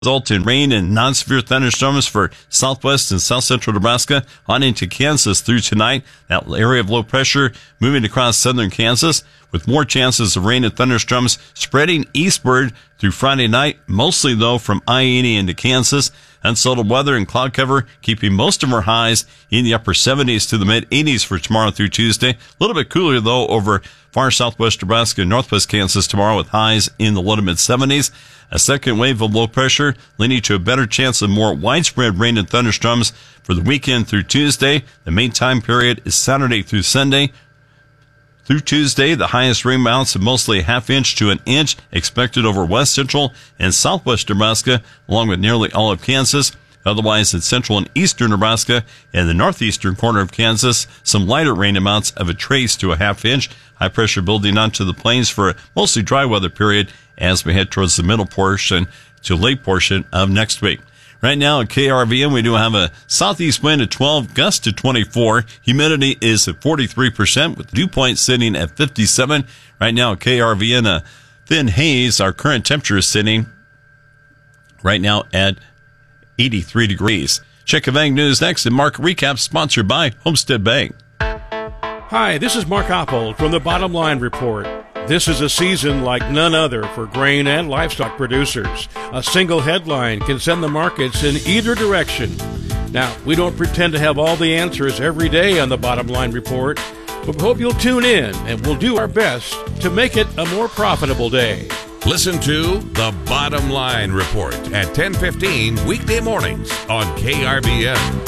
Result in rain and non-severe thunderstorms for southwest and south central Nebraska on into Kansas through tonight. That area of low pressure moving across southern Kansas with more chances of rain and thunderstorms spreading eastward through Friday night, mostly though from I-80 into Kansas. Unsettled weather and cloud cover keeping most of our highs in the upper 70s to the mid 80s for tomorrow through Tuesday. A little bit cooler though over far southwest Nebraska and northwest Kansas tomorrow with highs in the low to mid 70s. A second wave of low pressure leading to a better chance of more widespread rain and thunderstorms for the weekend through Tuesday. The main time period is Saturday through Sunday. Through Tuesday, the highest rain amounts of mostly a half inch to an inch expected over west central and southwest Nebraska, along with nearly all of Kansas. Otherwise, in central and eastern Nebraska and the northeastern corner of Kansas, some lighter rain amounts of a trace to a half inch. High pressure building onto the plains for a mostly dry weather period as we head towards the middle portion to late portion of next week. Right now at KRVN, we do have a southeast wind at 12, gust to 24. Humidity is at 43% with dew point sitting at 57. Right now at KRVN, a thin haze. Our current temperature is sitting right now at 83 degrees. Check of Ag News next and market recap sponsored by Homestead Bank. Hi, this is Mark Oppold from the Bottom Line Report. This is a season like none other for grain and livestock producers. A single headline can send the markets in either direction. Now, we don't pretend to have all the answers every day on the Bottom Line Report, but we hope you'll tune in and we'll do our best to make it a more profitable day. Listen to The Bottom Line Report at 10:15 weekday mornings on KRBN.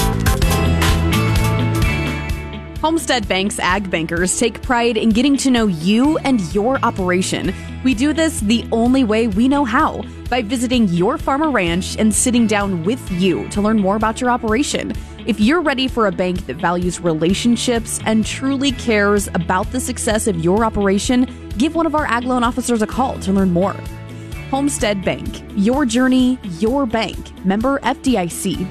Homestead Bank's Ag Bankers take pride in getting to know you and your operation. We do this the only way we know how, by visiting your farm or ranch and sitting down with you to learn more about your operation. If you're ready for a bank that values relationships and truly cares about the success of your operation, give one of our Ag Loan officers a call to learn more. Homestead Bank, your journey, your bank. Member FDIC.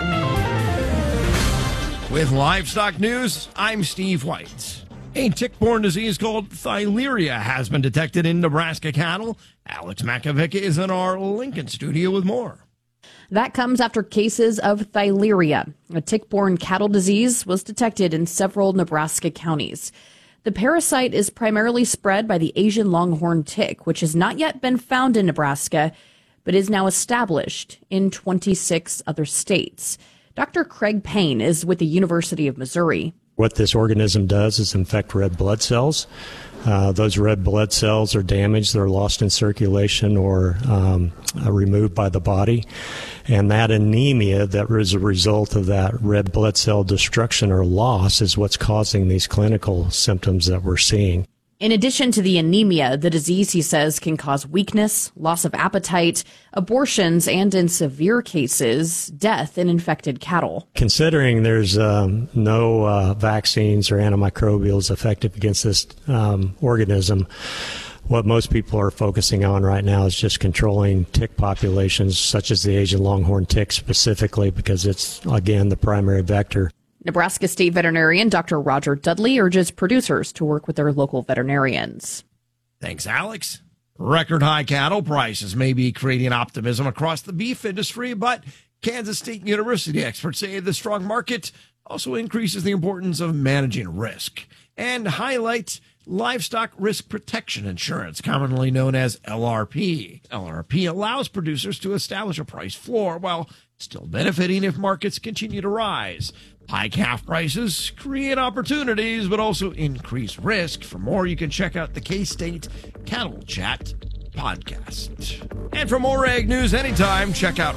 With livestock news, I'm Steve White. A tick-borne disease called Theileria has been detected in Nebraska cattle. Alex Makovic is in our Lincoln studio with more. That comes after cases of Theileria, a tick-borne cattle disease, was detected in several Nebraska counties. The parasite is primarily spread by the Asian longhorn tick, which has not yet been found in Nebraska, but is now established in 26 other states. Dr. Craig Payne is with the University of Missouri. What this organism does is infect red blood cells. Those red blood cells are damaged, they're lost in circulation or removed by the body. And that anemia that is a result of that red blood cell destruction or loss is what's causing these clinical symptoms that we're seeing. In addition to the anemia, the disease, he says, can cause weakness, loss of appetite, abortions, and in severe cases, death in infected cattle. Considering there's no vaccines or antimicrobials effective against this organism, what most people are focusing on right now is just controlling tick populations, such as the Asian longhorn tick specifically, because it's, again, the primary vector. Nebraska State Veterinarian Dr. Roger Dudley urges producers to work with their local veterinarians. Thanks, Alex. Record high cattle prices may be creating optimism across the beef industry, but Kansas State University experts say the strong market also increases the importance of managing risk and highlight livestock risk protection insurance, commonly known as LRP. LRP allows producers to establish a price floor while still benefiting if markets continue to rise. High calf prices create opportunities, but also increase risk. For more, you can check out the K-State Cattle Chat podcast. And for more ag news anytime, check out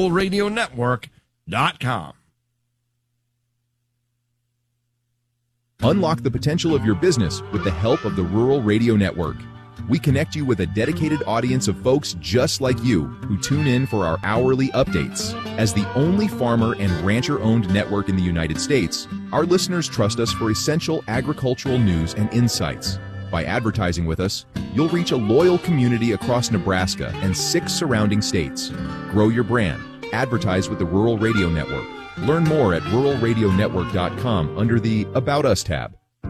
ruralradionetwork.com. Unlock the potential of your business with the help of the Rural Radio Network. We connect you with a dedicated audience of folks just like you who tune in for our hourly updates. As the only farmer and rancher-owned network in the United States, our listeners trust us for essential agricultural news and insights. By advertising with us, you'll reach a loyal community across Nebraska and 6 surrounding states. Grow your brand. Advertise with the Rural Radio Network. Learn more at ruralradionetwork.com under the About Us tab.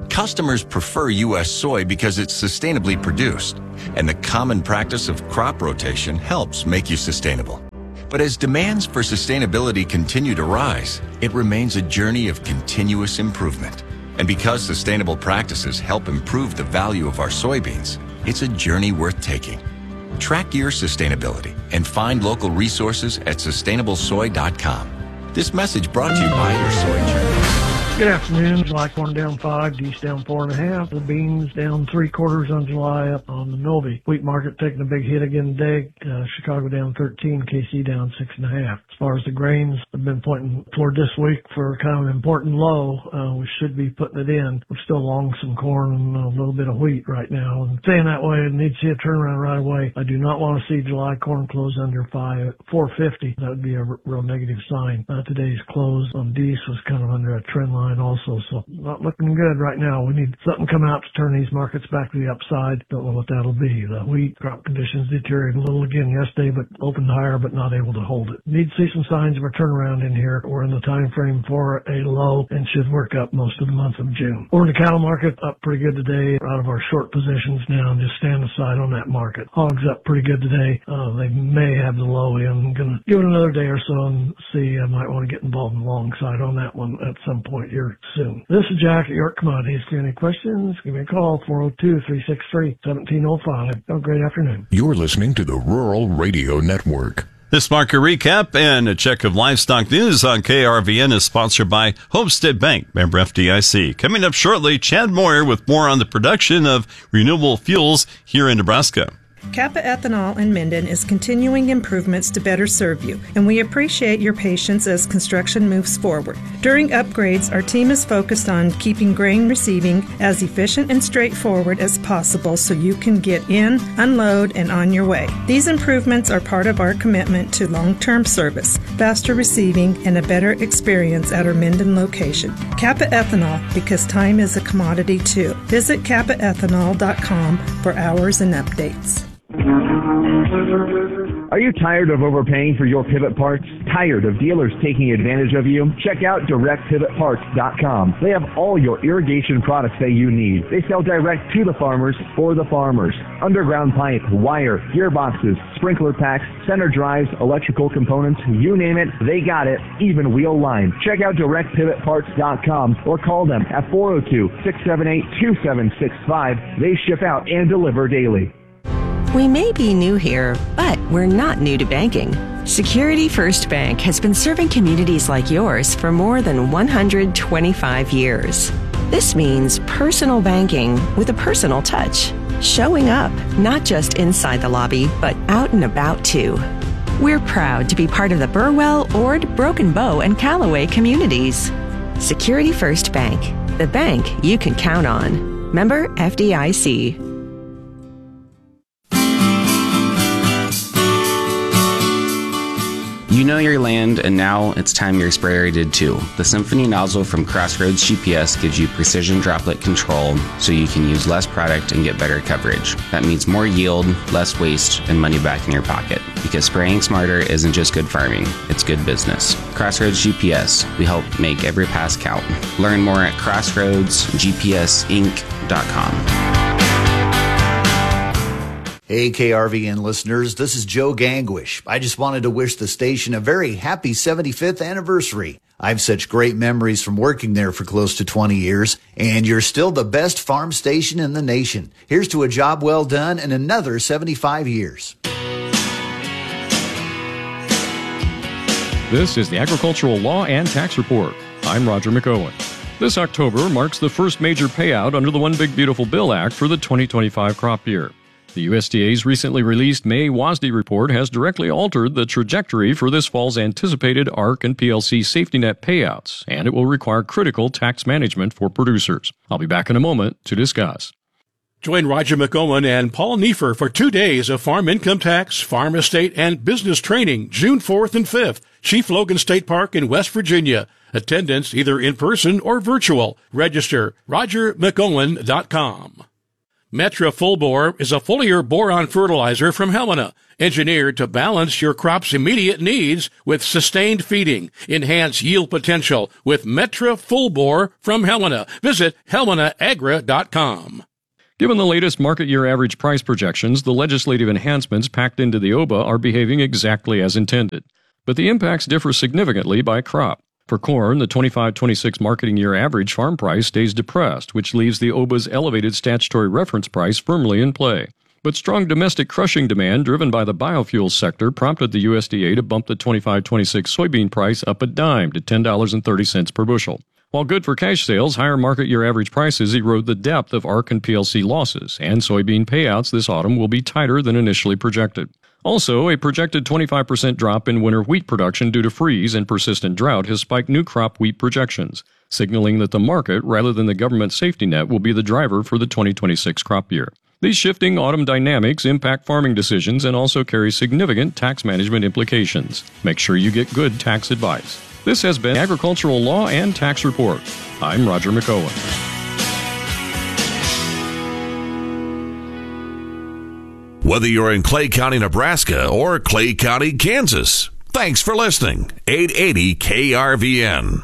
Customers prefer U.S. soy because it's sustainably produced, and the common practice of crop rotation helps make you sustainable. But as demands for sustainability continue to rise, it remains a journey of continuous improvement. And because sustainable practices help improve the value of our soybeans, it's a journey worth taking. Track your sustainability and find local resources at sustainablesoy.com. This message brought to you by your soy journey. Good afternoon. July corn down 5, geese down 4.5. The beans down 3/4 on July up on the Novi. Wheat market taking a big hit again today. Chicago down 13, KC down 6.5. As far as the grains, I've been pointing toward this week for kind of an important low. We should be putting it in. We're still long some corn and a little bit of wheat right now. And saying that way, I need to see a turnaround right away. I do not want to see July corn close under 450. That would be a real negative sign. Today's close on Dees was kind of under a trend line also, so not looking good right now. We need something come out to turn these markets back to the upside. Don't know what that'll be. The wheat crop conditions deteriorated a little again yesterday, but opened higher, but not able to hold it. Need to see some signs of a turnaround in here. We're in the time frame for a low and should work up most of the month of June. We're in the cattle market up pretty good today. We're out of our short positions now and just stand aside on that market. Hogs up pretty good today. They may have the low in. I'm going to give it another day or so and see. I might want to get involved in the long side on that one at some point here soon. This is Jack at York Commodities. If you have any questions, give me a call, 402-363-1705. Have a great afternoon. You're listening to the Rural Radio Network. This market recap and a check of livestock news on KRVN is sponsored by Homestead Bank, member FDIC. Coming up shortly, Chad Moyer with more on the production of renewable fuels here in Nebraska. Kappa Ethanol in Minden is continuing improvements to better serve you, and we appreciate your patience as construction moves forward. During upgrades, our team is focused on keeping grain receiving as efficient and straightforward as possible so you can get in, unload, and on your way. These improvements are part of our commitment to long-term service, faster receiving, and a better experience at our Minden location. Kappa Ethanol, because time is a commodity too. Visit kappaethanol.com for hours and updates. Are you tired of overpaying for your pivot parts? Tired of dealers taking advantage of you? Check out DirectPivotParts.com. They have all your irrigation products that you need. They sell direct to the farmers for the farmers. Underground pipe, wire, gearboxes, sprinkler packs, center drives, electrical components, you name it, they got it, even wheel line. Check out DirectPivotParts.com or call them at 402-678-2765. They ship out and deliver daily. We may be new here, but we're not new to banking. Security First Bank has been serving communities like yours for more than 125 years. This means personal banking with a personal touch. Showing up, not just inside the lobby, but out and about too. We're proud to be part of the Burwell, Ord, Broken Bow, and Callaway communities. Security First Bank, the bank you can count on. Member FDIC. You know your land, and now it's time your sprayer did too. The Symphony nozzle from Crossroads GPS gives you precision droplet control so you can use less product and get better coverage. That means more yield, less waste, and money back in your pocket. Because spraying smarter isn't just good farming, it's good business. Crossroads GPS, we help make every pass count. Learn more at crossroadsgpsinc.com. Hey, KRVN listeners, this is Joe Gangwish. I just wanted to wish the station a very happy 75th anniversary. I have such great memories from working there for close to 20 years, and you're still the best farm station in the nation. Here's to a job well done and another 75 years. This is the Agricultural Law and Tax Report. I'm Roger McOwen. This October marks the first major payout under the One Big Beautiful Bill Act for the 2025 crop year. The USDA's recently released May WASDE report has directly altered the trajectory for this fall's anticipated ARC and PLC safety net payouts, and it will require critical tax management for producers. I'll be back in a moment to discuss. Join Roger McOwen and Paul Neiffer for 2 days of farm income tax, farm estate, and business training, June 4th and 5th, Chief Logan State Park in West Virginia. Attendance either in person or virtual. Register RogerMcOwen.com. Metra Full-Bore is a foliar boron fertilizer from Helena, engineered to balance your crop's immediate needs with sustained feeding. Enhance yield potential with Metra Full-Bore from Helena. Visit HelenaAgra.com. Given the latest market year average price projections, the legislative enhancements packed into the OBA are behaving exactly as intended. But the impacts differ significantly by crop. For corn, the 25-26 marketing year average farm price stays depressed, which leaves the OBA's elevated statutory reference price firmly in play. But strong domestic crushing demand driven by the biofuels sector prompted the USDA to bump the 25-26 soybean price up a dime to $10.30 per bushel. While good for cash sales, higher market year average prices erode the depth of ARC and PLC losses, and soybean payouts this autumn will be tighter than initially projected. Also, a projected 25% drop in winter wheat production due to freeze and persistent drought has spiked new crop wheat projections, signaling that the market, rather than the government safety net, will be the driver for the 2026 crop year. These shifting autumn dynamics impact farming decisions and also carry significant tax management implications. Make sure you get good tax advice. This has been Agricultural Law and Tax Report. I'm Roger McOwen. Whether you're in Clay County, Nebraska or Clay County, Kansas, thanks for listening. 880 KRVN.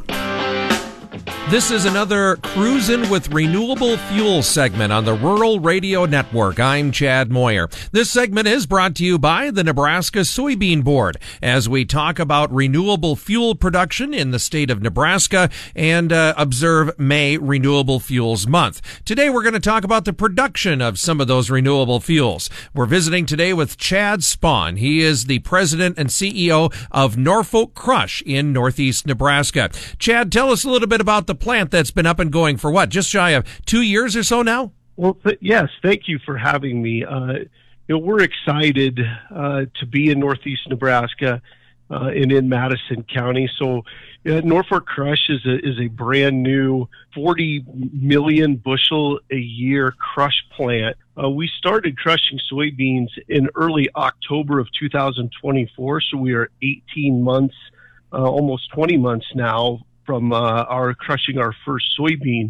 This is another Cruisin' with Renewable Fuel segment on the Rural Radio Network. I'm Chad Moyer. This segment is brought to you by the Nebraska Soybean Board as we talk about renewable fuel production in the state of Nebraska and observe May Renewable Fuels Month. Today we're going to talk about the production of some of those renewable fuels. We're visiting today with Chad Spawn. He is the president and CEO of Norfolk Crush in northeast Nebraska. Chad, tell us a little bit about the plant that's been up and going for what, just shy of 2 years or so now? Well, yes, thank you for having me. We're excited to be in northeast Nebraska and in Madison County. So Norfolk Crush is a brand new 40 million bushel a year crush plant. We started crushing soybeans in early October of 2024, so we are 18 months, almost 20 months now from our crushing our first soybean.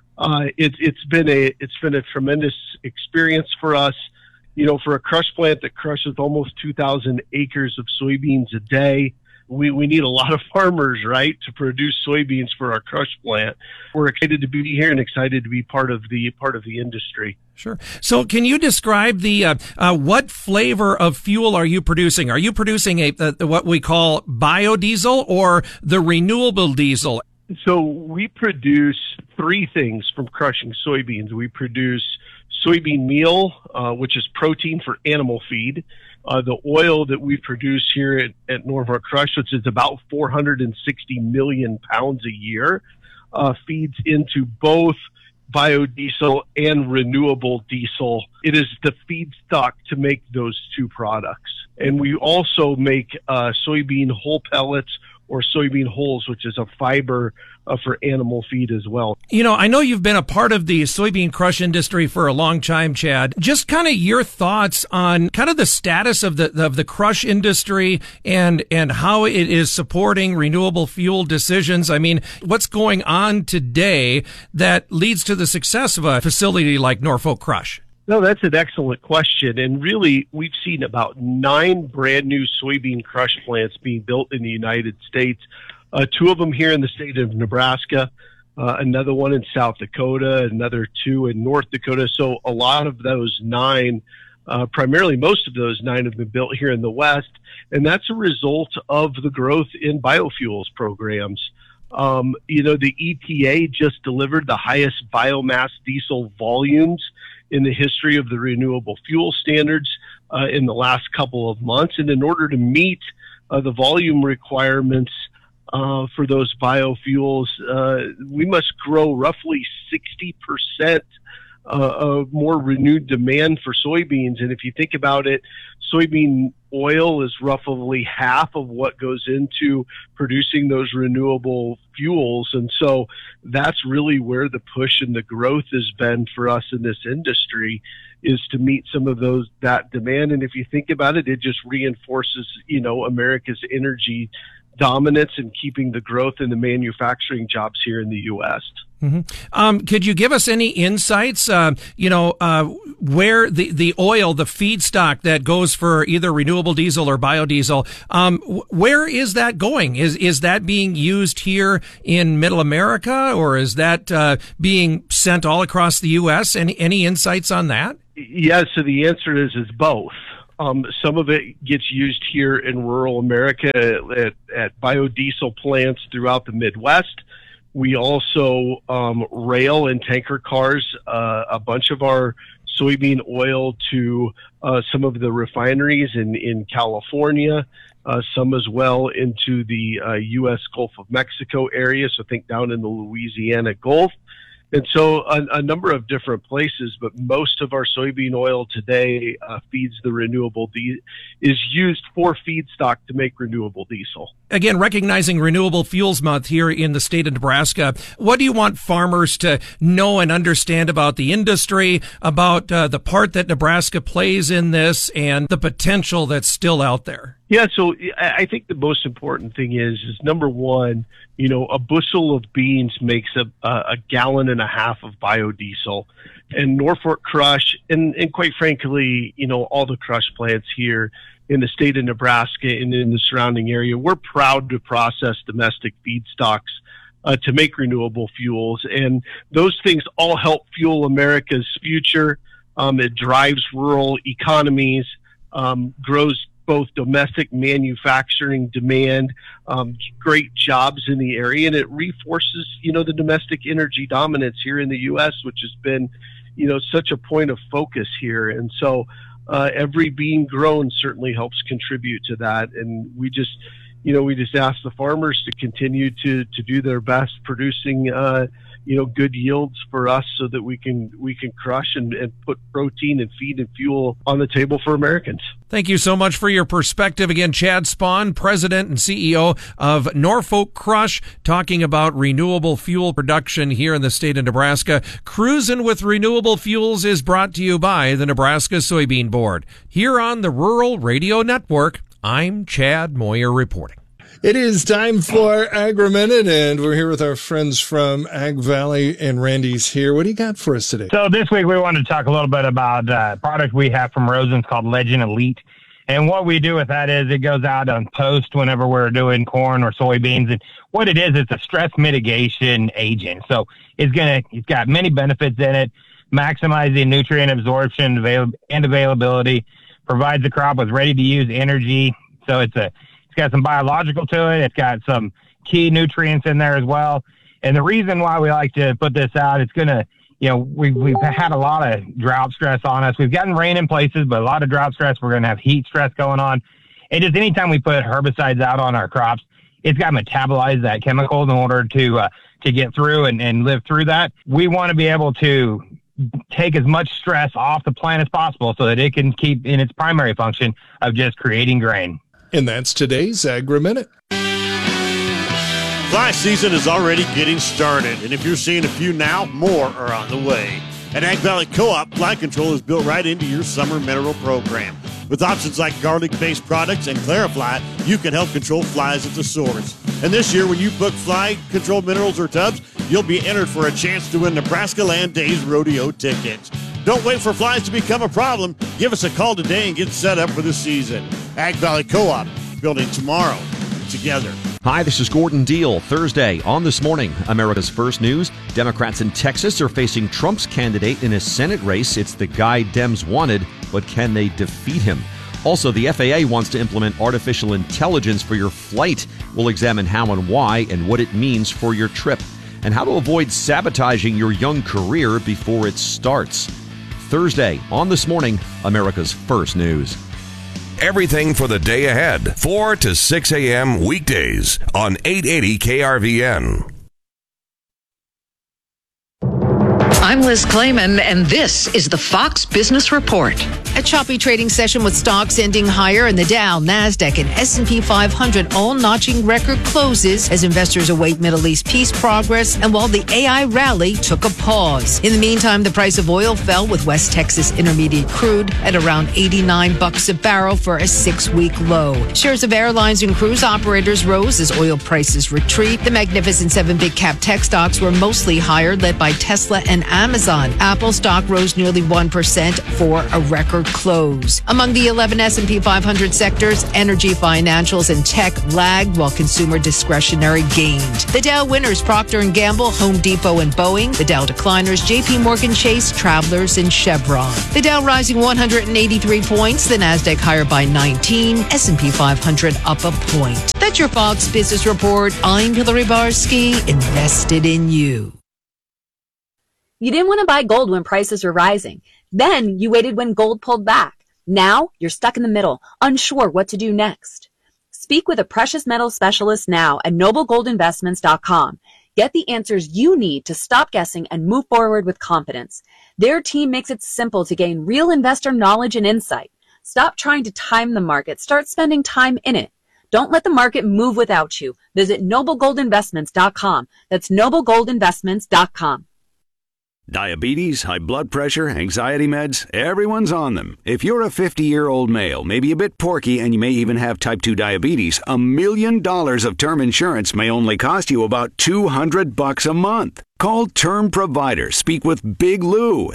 It's been a tremendous experience for us. You know, for a crush plant that crushes almost 2,000 acres of soybeans a day, we need a lot of farmers, right, to produce soybeans for our crush plant. We're excited to be here and excited to be part of the industry. Sure. So can you describe the what flavor of fuel are you producing? Are you producing what we call biodiesel or the renewable diesel? So we produce three things from crushing soybeans. We produce soybean meal, which is protein for animal feed. The oil that we produce here at Norfolk Crush, which is about 460 million pounds a year, feeds into both biodiesel and renewable diesel. It is the feedstock to make those two products. And we also make soybean hull pellets or soybean hulls, which is a fiber for animal feed as well. You know, I know you've been a part of the soybean crush industry for a long time, Chad. Just kind of your thoughts on kind of the status of the crush industry and how it is supporting renewable fuel decisions. I mean, what's going on today that leads to the success of a facility like Norfolk Crush? No, that's an excellent question. And really, we've seen about 9 brand new soybean crush plants being built in the United States. 2 of them here in the state of Nebraska, another one in South Dakota, another 2 in North Dakota. So a lot of those 9, primarily most of those 9 have been built here in the West. And that's a result of the growth in biofuels programs. The EPA just delivered the highest biomass diesel volumes in the history of the renewable fuel standards in the last couple of months. And in order to meet the volume requirements for those biofuels, we must grow roughly 60% of more renewed demand for soybeans. And if you think about it, soybean oil is roughly half of what goes into producing those renewable fuels. And so that's really where the push and the growth has been for us in this industry, is to meet some of that demand. And if you think about it, it just reinforces, America's energy dominance and keeping the growth in the manufacturing jobs here in the U.S. Could you give us any insights, where the oil, the feedstock that goes for either renewable diesel or biodiesel, where is that going? Is that being used here in Middle America, or is that being sent all across the U.S.? Any insights on that? Yeah, so the answer is both. Some of it gets used here in rural America at biodiesel plants throughout the Midwest. We also rail and tanker cars a bunch of our soybean oil to some of the refineries in California, some as well into the U.S. Gulf of Mexico area, so think down in the Louisiana Gulf. And so a number of different places, but most of our soybean oil today feeds the renewable is used for feedstock to make renewable diesel. Again, recognizing Renewable Fuels Month here in the state of Nebraska, what do you want farmers to know and understand about the industry, about the part that Nebraska plays in this, and the potential that's still out there? Yeah, so I think the most important thing is number one, a bushel of beans makes a gallon and a half of biodiesel. And Norfolk Crush, and quite frankly, all the crush plants here in the state of Nebraska and in the surrounding area, we're proud to process domestic feedstocks to make renewable fuels. And those things all help fuel America's future. It drives rural economies, grows both domestic manufacturing demand, great jobs in the area, and it reinforces, the domestic energy dominance here in the U.S., which has been, such a point of focus here. And so every bean grown certainly helps contribute to that. And we just ask the farmers to continue to do their best producing, good yields for us so that we can crush and put protein and feed and fuel on the table for Americans. Thank you so much for your perspective. Again, Chad Spahn, President and CEO of Norfolk Crush, talking about renewable fuel production here in the state of Nebraska. Cruising with Renewable Fuels is brought to you by the Nebraska Soybean Board. Here on the Rural Radio Network, I'm Chad Moyer reporting. It is time for Agri-Minute, and we're here with our friends from Ag Valley, and Randy's here. What do you got for us today? So this week we wanted to talk a little bit about a product we have from Rosen's called Legend Elite. And what we do with that is it goes out on post whenever we're doing corn or soybeans. And what it is, it's a stress mitigation agent. So it's got many benefits in it, maximizing nutrient absorption and availability, provides the crop with ready-to-use energy. So it's got some biological to it. It's got some key nutrients in there as well. And the reason why we like to put this out, it's going to, we've had a lot of drought stress on us. We've gotten rain in places, but a lot of drought stress. We're going to have heat stress going on. And just anytime we put herbicides out on our crops, it's got to metabolize that chemical in order to get through and live through that. We want to be able to take as much stress off the plant as possible so that it can keep in its primary function of just creating grain. And that's today's Agri-Minute. Fly season is already getting started, and if you're seeing a few now, more are on the way. At Ag Valley Co-op, Fly Control is built right into your summer mineral program. With options like garlic-based products and Clarifly, you can help control flies at the source. And this year, when you book Fly Control minerals or tubs, you'll be entered for a chance to win Nebraska Land Days rodeo tickets. Don't wait for flies to become a problem. Give us a call today and get set up for the season. Ag Valley Co-op, building tomorrow together. Hi, this is Gordon Deal. Thursday on This Morning, America's First News. Democrats in Texas are facing Trump's candidate in a Senate race. It's the guy Dems wanted, but can they defeat him? Also, the FAA wants to implement artificial intelligence for your flight. We'll examine how and why and what it means for your trip, and how to avoid sabotaging your young career before it starts. Thursday on This Morning, America's First News. Everything for the day ahead, 4 to 6 a.m. weekdays on 880 KRVN. I'm Liz Clayman, and this is the Fox Business Report. A choppy trading session with stocks ending higher in the Dow, NASDAQ, and S&P 500 all notching record closes as investors await Middle East peace progress and while the AI rally took a pause. In the meantime, the price of oil fell with West Texas Intermediate crude at around $89 a barrel for a 6-week low. Shares of airlines and cruise operators rose as oil prices retreat. The Magnificent Seven big cap tech stocks were mostly higher, led by Tesla and Amazon. Apple stock rose nearly 1% for a record close. Among the 11 S&P 500 sectors, energy, financials, and tech lagged while consumer discretionary gained. The Dow winners, Procter & Gamble, Home Depot, and Boeing. The Dow decliners, JP Morgan Chase, Travelers, and Chevron. The Dow rising 183 points, the NASDAQ higher by 19, S&P 500 up a point. That's your Fox Business Report. I'm Hillary Barsky, invested in you. You didn't want to buy gold when prices were rising. Then you waited when gold pulled back. Now you're stuck in the middle, unsure what to do next. Speak with a precious metal specialist now at noblegoldinvestments.com. Get the answers you need to stop guessing and move forward with confidence. Their team makes it simple to gain real investor knowledge and insight. Stop trying to time the market. Start spending time in it. Don't let the market move without you. Visit noblegoldinvestments.com. That's noblegoldinvestments.com. Diabetes, high blood pressure, anxiety meds, everyone's on them. If you're a 50-year-old male, maybe a bit porky, and you may even have type 2 diabetes, $1 million of term insurance may only cost you about $200 a month. Call Term Provider. Speak with Big Lou at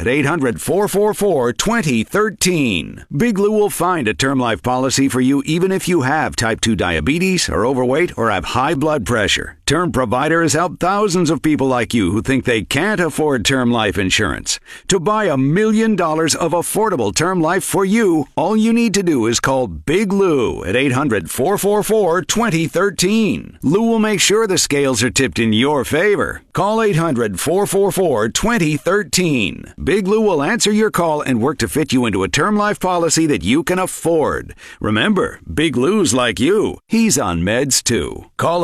800-444-2013. Big Lou will find a term life policy for you even if you have type 2 diabetes, are overweight, or have high blood pressure. Term Provider has helped thousands of people like you who think they can't afford term life insurance. To buy $1 million of affordable term life for you, all you need to do is call Big Lou at 800-444-2013. Lou will make sure the scales are tipped in your favor. Call 800-444-2013. Big Lou will answer your call and work to fit you into a term life policy that you can afford. Remember, Big Lou's like you. He's on meds too. Call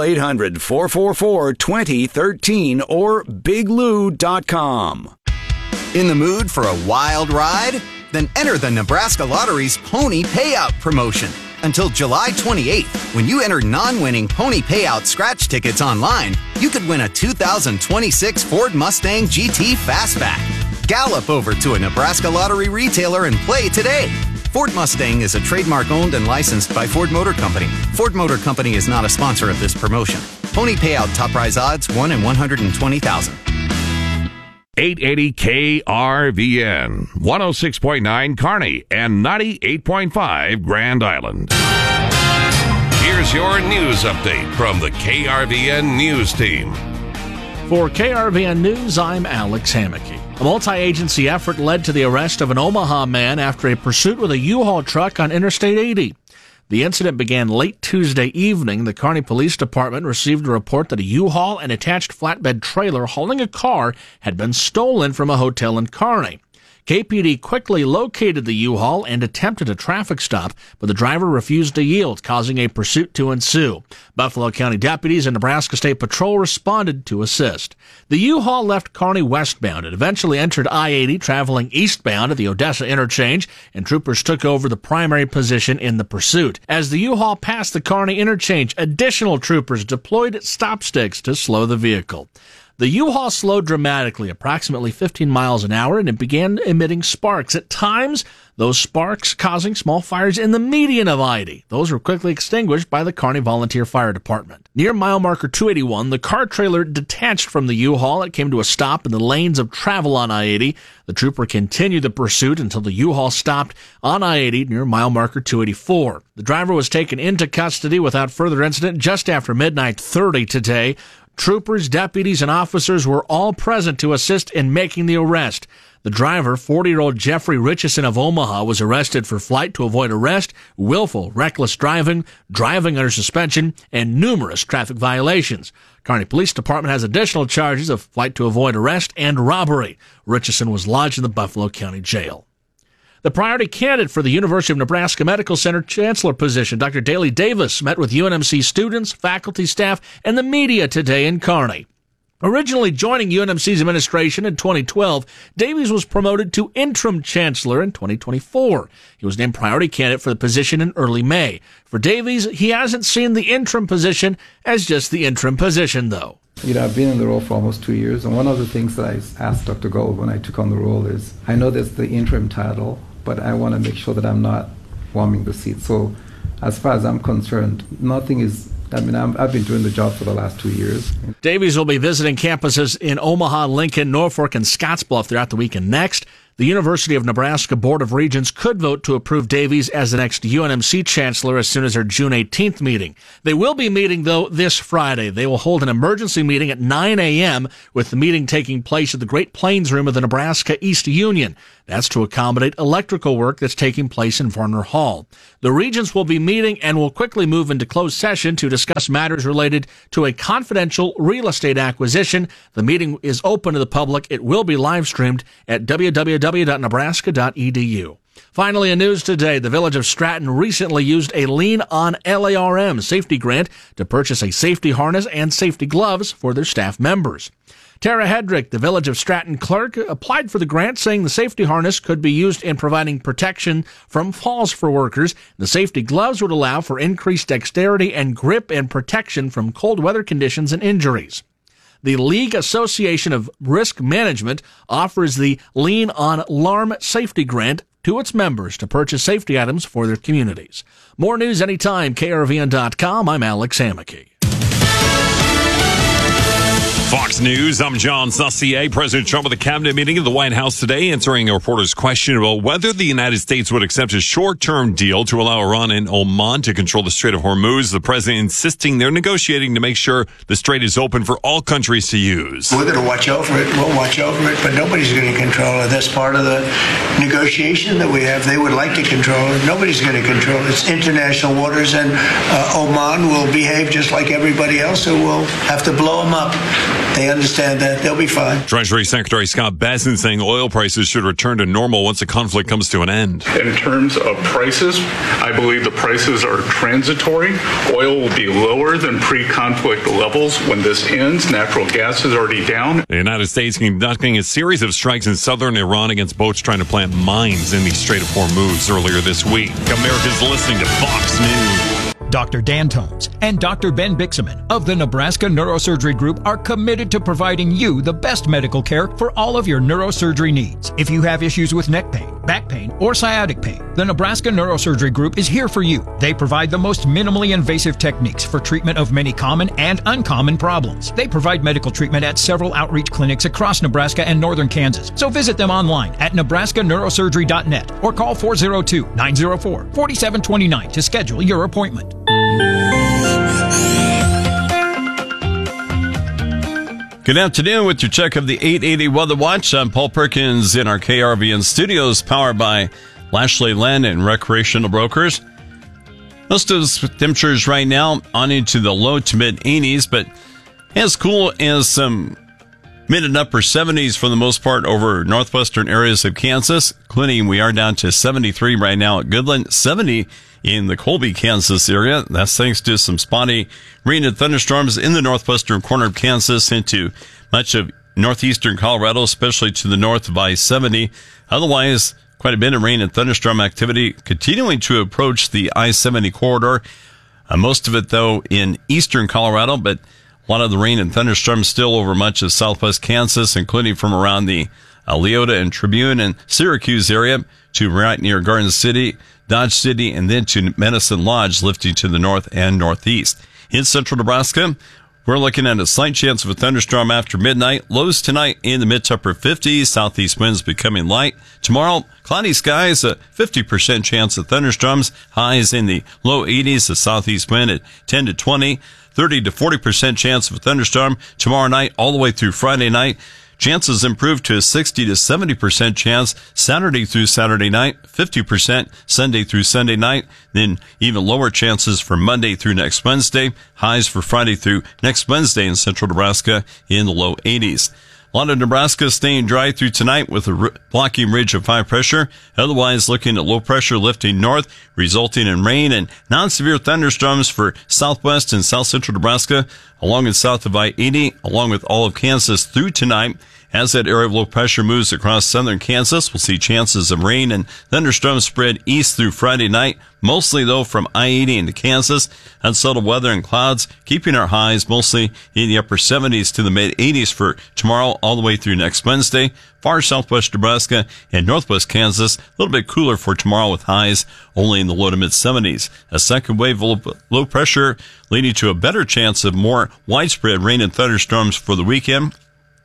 800-444-2013 or biglou.com. In the mood for a wild ride? Then enter the Nebraska Lottery's Pony Payout promotion. Until July 28th, when you enter non-winning Pony Payout scratch tickets online, you could win a 2026 Ford Mustang GT Fastback. Gallop over to a Nebraska Lottery retailer and play today. Ford Mustang is a trademark owned and licensed by Ford Motor Company. Ford Motor Company is not a sponsor of this promotion. Pony Payout top prize odds 1 in 120,000. 880 KRVN, 106.9 Kearney, and 98.5 Grand Island. Here's your news update from the KRVN News Team. For KRVN News, I'm Alex Hammocky. A multi-agency effort led to the arrest of an Omaha man after a pursuit with a U-Haul truck on Interstate 80. The incident began late Tuesday evening. The Kearney Police Department received a report that a U-Haul and attached flatbed trailer hauling a car had been stolen from a hotel in Kearney. KPD quickly located the U-Haul and attempted a traffic stop, but the driver refused to yield, causing a pursuit to ensue. Buffalo County deputies and Nebraska State Patrol responded to assist. The U-Haul left Kearney westbound and eventually entered I-80, traveling eastbound at the Odessa interchange, and troopers took over the primary position in the pursuit. As the U-Haul passed the Kearney interchange, additional troopers deployed stop sticks to slow the vehicle. The U-Haul slowed dramatically, approximately 15 miles an hour, and it began emitting sparks. At times, those sparks causing small fires in the median of I-80. Those were quickly extinguished by the Kearney Volunteer Fire Department. Near mile marker 281, the car trailer detached from the U-Haul. It came to a stop in the lanes of travel on I-80. The trooper continued the pursuit until the U-Haul stopped on I-80 near mile marker 284. The driver was taken into custody without further incident just after midnight 30 today. Troopers, deputies, and officers were all present to assist in making the arrest. The driver, 40-year-old Jeffrey Richardson of Omaha, was arrested for flight to avoid arrest, willful, reckless driving, driving under suspension, and numerous traffic violations. Kearney Police Department has additional charges of flight to avoid arrest and robbery. Richardson was lodged in the Buffalo County Jail. The priority candidate for the University of Nebraska Medical Center chancellor position, Dr. Daley Davis, met with UNMC students, faculty, staff, and the media today in Kearney. Originally joining UNMC's administration in 2012, Davies was promoted to interim chancellor in 2024. He was named priority candidate for the position in early May. For Davies, he hasn't seen the interim position as just the interim position, though. I've been in the role for almost 2 years, and one of the things that I asked Dr. Gold when I took on the role is, I know there's the interim title, but I want to make sure that I'm not warming the seat. So as far as I'm concerned, nothing is... I've been doing the job for the last 2 years. Davies will be visiting campuses in Omaha, Lincoln, Norfolk, and Scottsbluff throughout the weekend. Next, the University of Nebraska Board of Regents could vote to approve Davies as the next UNMC chancellor as soon as their June 18th meeting. They will be meeting, though, this Friday. They will hold an emergency meeting at 9 a.m., with the meeting taking place at the Great Plains Room of the Nebraska East Union. That's to accommodate electrical work that's taking place in Varner Hall. The regents will be meeting and will quickly move into closed session to discuss matters related to a confidential real estate acquisition. The meeting is open to the public. It will be live streamed at www.nebraska.edu. Finally, in news today, the village of Stratton recently used a Lean On LARM safety grant to purchase a safety harness and safety gloves for their staff members. Tara Hedrick, the Village of Stratton clerk, applied for the grant, saying the safety harness could be used in providing protection from falls for workers. The safety gloves would allow for increased dexterity and grip and protection from cold weather conditions and injuries. The League Association of Risk Management offers the Lean On LARM Safety Grant to its members to purchase safety items for their communities. More news anytime, KRVN.com. I'm Alex Hammack. Fox News, I'm John Saucier. President Trump at a cabinet meeting at the White House today, answering a reporter's question about whether the United States would accept a short-term deal to allow Iran and Oman to control the Strait of Hormuz. The president insisting they're negotiating to make sure the strait is open for all countries to use. We're going to watch over it. We'll watch over it, but nobody's going to control it. That's part of the negotiation that we have. They would like to control it. Nobody's going to control it. It's international waters, and Oman will behave just like everybody else, so we'll have to blow them up. They understand that. They'll be fine. Treasury Secretary Scott Bessent saying oil prices should return to normal once the conflict comes to an end. In terms of prices, I believe the prices are transitory. Oil will be lower than pre-conflict levels when this ends. Natural gas is already down. The United States conducting a series of strikes in southern Iran against boats trying to plant mines in the Strait of Hormuz earlier this week. America's listening to Fox News. Dr. Dan Tomes and Dr. Ben Bixaman of the Nebraska Neurosurgery Group are committed to providing you the best medical care for all of your neurosurgery needs. If you have issues with neck pain, back pain, or sciatic pain, the Nebraska Neurosurgery Group is here for you. They provide the most minimally invasive techniques for treatment of many common and uncommon problems. They provide medical treatment at several outreach clinics across Nebraska and northern Kansas. So visit them online at nebraskaneurosurgery.net or call 402-904-4729 to schedule your appointment. Good afternoon with your check of the 880 Weather Watch. I'm Paul Perkins in our KRVN studios, powered by Lashley Land and Recreational Brokers. Most of the temperatures right now on into the low to mid 80s, but as cool as some mid and upper 70s for the most part over northwestern areas of Kansas, including we are down to 73 right now at Goodland, 70 in the Colby, Kansas area. That's thanks to some spotty rain and thunderstorms in the northwestern corner of Kansas into much of northeastern Colorado, especially to the north of I-70. Otherwise, quite a bit of rain and thunderstorm activity continuing to approach the I-70 corridor. Most of it, though, in eastern Colorado, but a lot of the rain and thunderstorms still over much of southwest Kansas, including from around the Leota and Tribune and Syracuse area to right near Garden City, Dodge City, and then to Medicine Lodge, lifting to the north and northeast. In central Nebraska, we're looking at a slight chance of a thunderstorm after midnight. Lows tonight in the mid to upper 50s. Southeast winds becoming light. Tomorrow, cloudy skies, a 50% chance of thunderstorms. Highs in the low 80s. The southeast wind at 10 to 20. 30 to 40% chance of a thunderstorm tomorrow night all the way through Friday night. Chances improve to a 60 to 70% chance Saturday through Saturday night, 50% Sunday through Sunday night, then even lower chances for Monday through next Wednesday. Highs for Friday through next Wednesday in central Nebraska in the low 80s. A lot of Nebraska staying dry through tonight with a blocking ridge of high pressure. Otherwise, looking at low pressure lifting north, resulting in rain and non-severe thunderstorms for southwest and south central Nebraska, along and south of I-80, along with all of Kansas through tonight. As that area of low pressure moves across southern Kansas, we'll see chances of rain and thunderstorms spread east through Friday night, mostly though from I-80 into Kansas. Unsettled weather and clouds, keeping our highs mostly in the upper 70s to the mid 80s for tomorrow all the way through next Wednesday. Far southwest Nebraska and northwest Kansas, a little bit cooler for tomorrow with highs only in the low to mid 70s. A second wave of low pressure leading to a better chance of more widespread rain and thunderstorms for the weekend.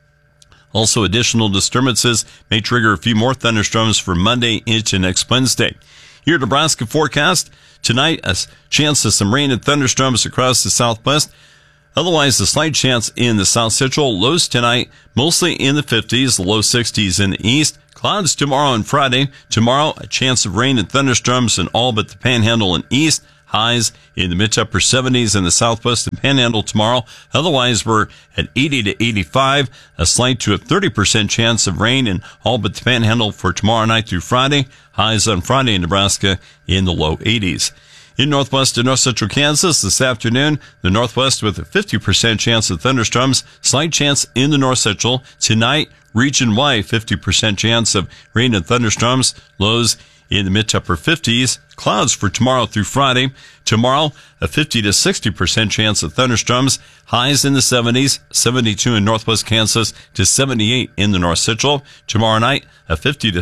Also, additional disturbances may trigger a few more thunderstorms for Monday into next Wednesday. Your Nebraska forecast tonight, a chance of some rain and thunderstorms across the southwest. Otherwise, a slight chance in the south central. Lows tonight, mostly in the 50s, the low 60s in the east. Clouds tomorrow and Friday. Tomorrow, a chance of rain and thunderstorms in all but the Panhandle and east. Highs in the mid to upper 70s in the southwest and Panhandle tomorrow. Otherwise, we're at 80 to 85. A slight to a 30% chance of rain in all but the Panhandle for tomorrow night through Friday. Highs on Friday in Nebraska in the low 80s. In northwest and north central Kansas this afternoon, the northwest with a 50% chance of thunderstorms. Slight chance in the north central. Tonight, region-wide 50% chance of rain and thunderstorms. Lows in the mid to upper 50s. Clouds for tomorrow through Friday. Tomorrow, a 50 to 60% chance of thunderstorms. Highs in the 70s, 72 in northwest Kansas to 78 in the north central. Tomorrow night, a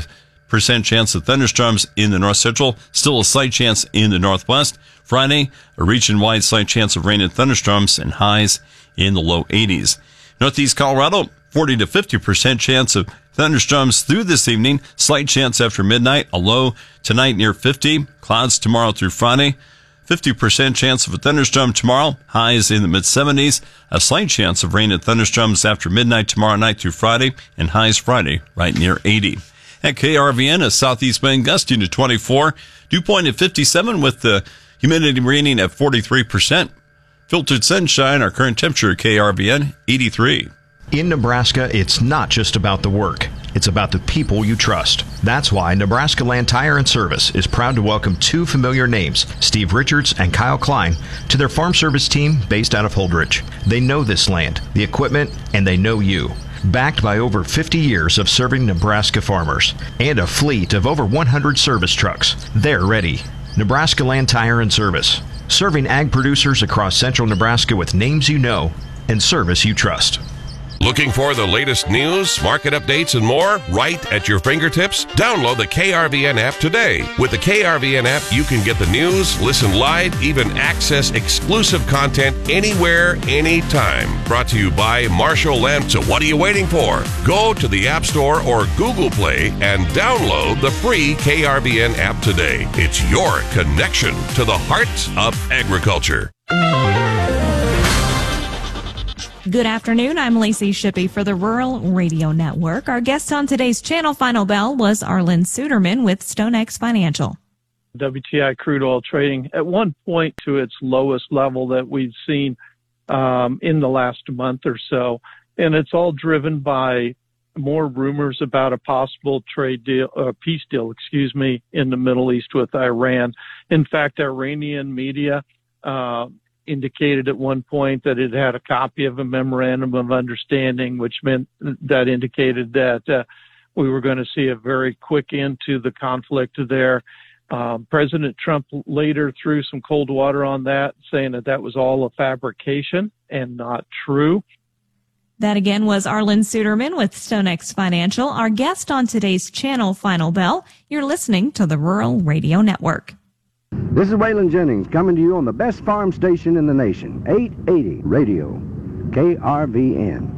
50% chance of thunderstorms in the north central. Still a slight chance in the northwest. Friday, a region-wide slight chance of rain and thunderstorms and highs in the low 80s. Northeast Colorado, 40 to 50% chance of thunderstorms through this evening. Slight chance after midnight. A low tonight near 50. Clouds tomorrow through Friday. 50% chance of a thunderstorm tomorrow. Highs in the mid-70s. A slight chance of rain and thunderstorms after midnight tomorrow night through Friday. And highs Friday right near 80. At KRVN, a southeast wind gusting to 24. Dew point at 57 with the humidity reading at 43%. Filtered sunshine, our current temperature at KRVN, 83. In Nebraska, it's not just about the work. It's about the people you trust. That's why Nebraska Land Tire and Service is proud to welcome two familiar names, Steve Richards and Kyle Klein, to their farm service team based out of Holdridge. They know this land, the equipment, and they know you. Backed by over 50 years of serving Nebraska farmers and a fleet of over 100 service trucks, they're ready. Nebraska Land Tire and Service, serving ag producers across central Nebraska with names you know and service you trust. Looking for the latest news, market updates, and more right at your fingertips? Download the KRVN app today. With the KRVN app, you can get the news, listen live, even access exclusive content anywhere, anytime. Brought to you by Marshall Land. So what are you waiting for? Go to the App Store or Google Play and download the free KRVN app today. It's your connection to the heart of agriculture. Good afternoon. I'm Lacey Shippey for the Rural Radio Network. Our guest on today's Channel Final Bell was Arlen Suderman with StoneX Financial. WTI crude oil trading at one point to its lowest level that we've seen in the last month or so. And it's all driven by more rumors about a possible peace deal, in the Middle East with Iran. In fact, Iranian media indicated at one point that it had a copy of a memorandum of understanding, which meant that indicated that we were going to see a very quick end to the conflict there. President Trump later threw some cold water on that, saying that that was all a fabrication and not true. That again was Arlen Suderman with StoneX Financial, our guest on today's Channel Final Bell. You're listening to the Rural Radio Network. This is Waylon Jennings coming to you on the best farm station in the nation, 880 Radio, KRVN.